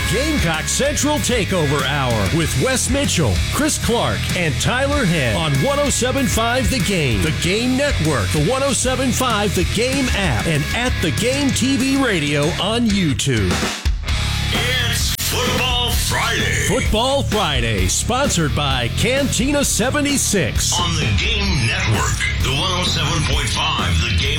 Gamecock Central Takeover Hour with Wes Mitchell, Chris Clark, and Tyler Head on 107.5 The Game, The Game Network, the 107.5 The Game app, and at The Game TV Radio on YouTube. It's Football Friday. Football Friday, sponsored by Cantina 76. On The Game Network, the 107.5 The Game